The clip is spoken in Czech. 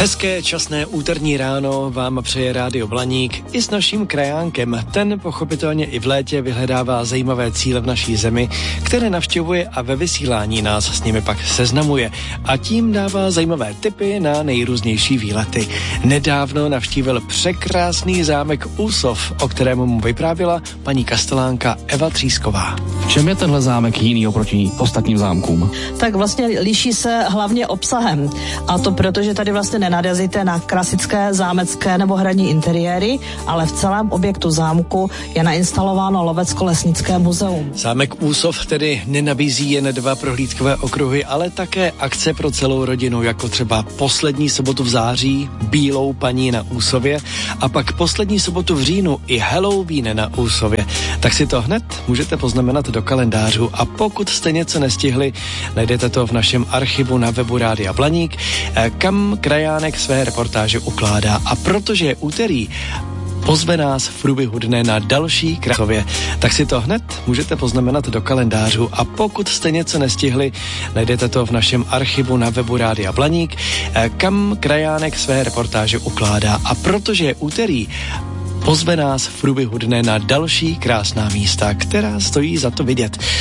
Hezké časné úterní ráno vám přeje Rádio Blaník i s naším krajánkem. Ten pochopitelně i v létě vyhledává zajímavé cíle v naší zemi, které navštěvuje a ve vysílání nás s nimi pak seznamuje. A tím dává zajímavé tipy na nejrůznější výlety. Nedávno navštívil překrásný zámek Úsov, o kterém mu vyprávěla paní kastelánka Eva Třísková. V čem je tenhle zámek jiný oproti ostatním zámkům? Tak vlastně liší se hlavně obsahem. A to proto, že tady vlastně nenarazíte na klasické zámecké nebo hradní interiéry, ale v celém objektu zámku je nainstalováno lovecko-lesnické muzeum. Zámek Úsov tedy nenabízí jen 2 prohlídkové okruhy, ale také akce pro celou rodinu, jako třeba poslední sobotu v září Bílou paní na Úsově a pak poslední sobotu v říjnu i Halloween na Úsově. Tak si to hned můžete poznamenat do kalendářů a pokud jste něco nestihli, najdete to v našem archivu na webu Rádia Blaník, kam krajánek své reportáže ukládá. A protože je úterý, pozve nás v průběhu dne na další krásově. Tak si to hned můžete poznamenat do kalendářů a pokud jste něco nestihli, najdete to v našem archivu na webu Rádia Blaník, kam krajánek své reportáže ukládá. A protože je úterý, pozve nás v průběhu dne na další krásná místa, která stojí za to vidět.